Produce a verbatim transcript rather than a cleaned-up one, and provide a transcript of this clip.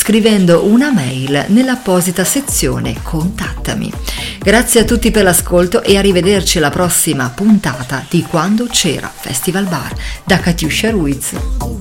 scrivendo una mail nell'apposita sezione Contattami. Grazie a tutti per l'ascolto e arrivederci alla prossima puntata di Quando c'era Festival Bar da Katiuscia Ruiz.